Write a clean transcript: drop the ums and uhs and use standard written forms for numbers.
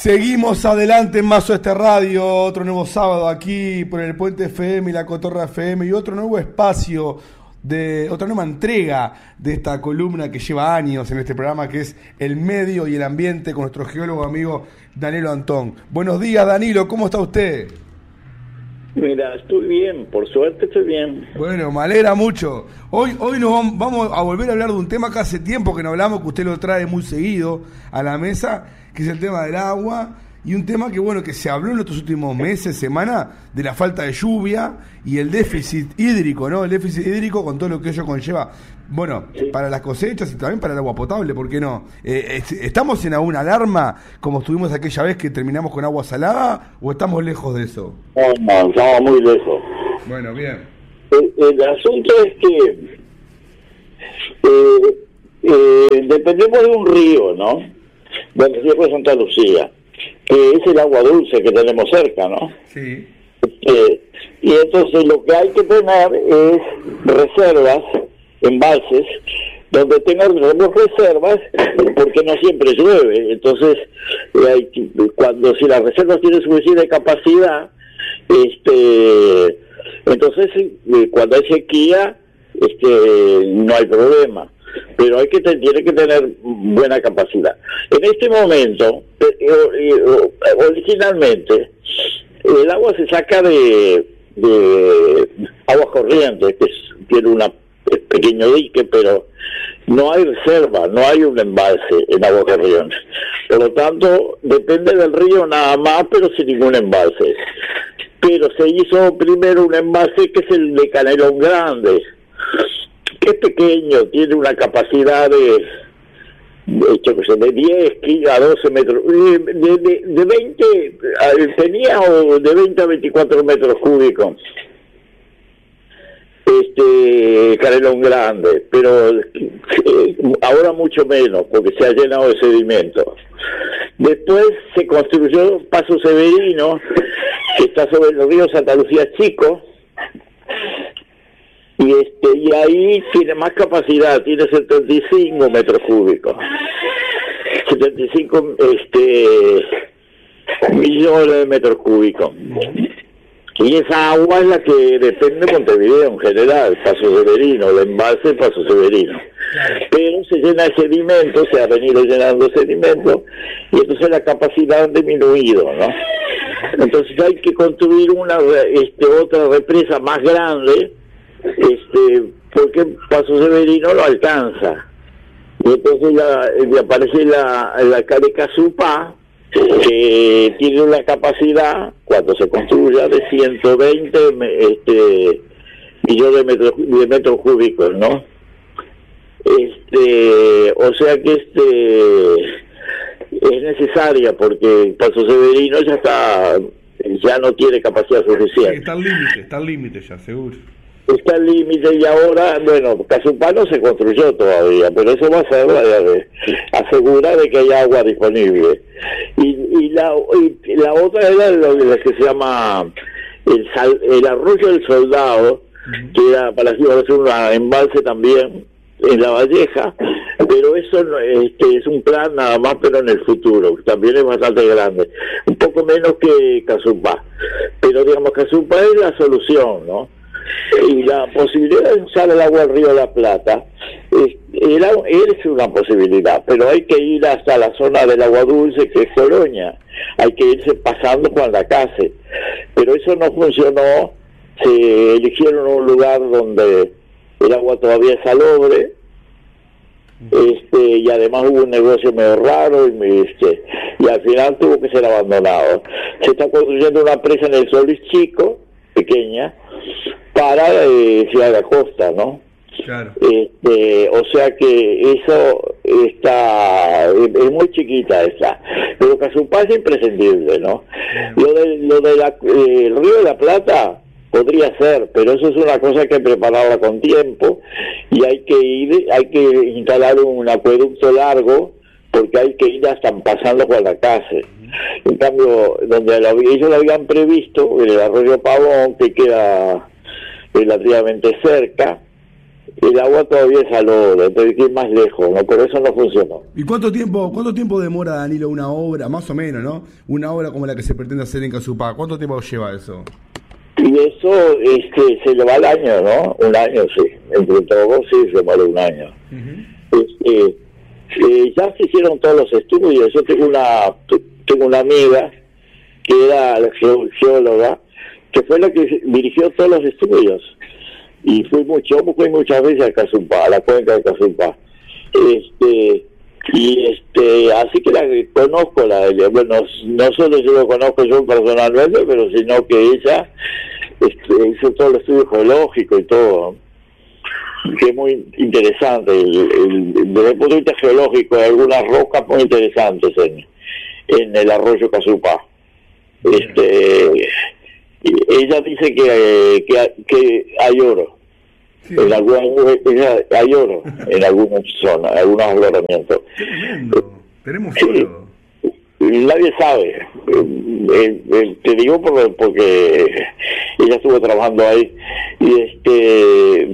Seguimos adelante en Mazo Este Radio, otro nuevo sábado aquí por el Puente FM y la Cotorra FM y otro nuevo espacio, otra nueva entrega de esta columna que lleva años en este programa, que es El Medio y el Ambiente, con nuestro geólogo amigo Danilo Antón. Buenos días, Danilo, ¿cómo está usted? Mira, estoy bien, por suerte estoy bien. Bueno, me alegra mucho. Hoy nos vamos a volver a hablar de un tema que hace tiempo que no hablamos, que usted lo trae muy seguido a la mesa, que es el tema del agua, y un tema que que se habló en estos últimos meses, semanas, de la falta de lluvia y el déficit hídrico, ¿no? El déficit hídrico con todo lo que ello conlleva. Bueno, sí, para las cosechas y también para el agua potable, ¿por qué no? ¿Estamos en alguna alarma como estuvimos aquella vez que terminamos con agua salada o estamos lejos de eso? No, estamos muy lejos. Bueno, bien. El asunto es que dependemos de un río, ¿no? Del río de Santa Lucía, que es el agua dulce que tenemos cerca, ¿no? Sí. Y entonces lo que hay que tener es reservas, embalses, donde tengan reservas, porque no siempre llueve. Entonces, si las reservas tienen suficiente capacidad, entonces cuando hay sequía, no hay problema. Pero tiene que tener buena capacidad. En este momento, originalmente, el agua se saca de aguas corrientes, que tiene un pequeño dique, pero no hay reserva, no hay un embalse en aguas corrientes. Por lo tanto, depende del río nada más, pero sin ningún embalse. Pero se hizo primero un embalse que es el de Canelón Grande, que es pequeño, tiene una capacidad de 10 a 12 metros, de 20, tenía de 20 a 24 metros cúbicos, Canelón Grande, pero ahora mucho menos, porque se ha llenado de sedimento. Después se construyó Paso Severino, que está sobre el río Santa Lucía Chico, y ahí tiene más capacidad, tiene 75 metros cúbicos, 75 millones de metros cúbicos. Y esa agua es la que depende de Montevideo en general, Paso Severino, el embalse Paso Severino. Pero se llena de sedimento, se ha venido llenando sedimento, y entonces la capacidad ha disminuido, ¿no? Entonces hay que construir otra represa más grande, porque Paso Severino lo alcanza. Y entonces aparece la Carecazupá, que tiene una capacidad, cuando se construya, de 120 millones de metros cúbicos, ¿no? O sea que es necesaria, porque Paso Severino ya no tiene capacidad suficiente. Sí, está al límite ya, seguro. Está al límite, y ahora, Casupá no se construyó todavía, pero eso va a ser asegurar de que hay agua disponible. Y la otra era la que se llama el Arroyo del Soldado, que era para hacer un embalse también en La Valleja, pero eso es un plan nada más, pero en el futuro, también es bastante grande, un poco menos que Casupá, pero digamos Casupá es la solución, ¿no? Y la posibilidad de usar el agua del río de la Plata es una posibilidad, pero hay que ir hasta la zona del agua dulce, que es Colonia, hay que irse pasando Juan Lacase, pero eso no funcionó. Se eligieron un lugar donde el agua todavía es salobre, y además hubo un negocio medio raro, y al final tuvo que ser abandonado. Se está construyendo una presa en el Solís Chico, pequeña, para Ciudad de la Costa, ¿no? Claro. O sea que eso es muy chiquita esa, pero Casupá es imprescindible, ¿no? Lo del Río de la Plata podría ser, pero eso es una cosa que hay que prepararla con tiempo, y hay que instalar un acueducto largo, porque hay que ir hasta pasando Juan Lacase. En cambio, donde ellos lo habían previsto, en el Arroyo Pavón, que queda relativamente cerca, el agua todavía es salobra, entonces hay que ir más lejos, ¿no? Por eso no funcionó. ¿Y cuánto tiempo demora, Danilo, una obra, más o menos, ¿no? Una obra como la que se pretende hacer en Casupá, ¿cuánto tiempo lleva eso? Y eso se le va al año, ¿no? Un año, sí. Entre todos, sí, se vale un año. Ya se hicieron todos los estudios. Yo tengo una amiga que era geóloga, que fue la que dirigió todos los estudios. Y fui muchas veces a Casupá, a la cuenca de Casupá. Así que la conozco, bueno, no solo yo lo conozco yo personalmente, pero sino que ella hizo todo el estudio geológico y todo, que es muy interesante. Desde el punto de vista geológico hay algunas rocas muy interesantes en el arroyo Casupá. Ella dice que hay oro. Sí. Hay oro en algunas zonas, en algunos afloramientos. Tenemos oro. Nadie sabe. Te digo porque ella estuvo trabajando ahí.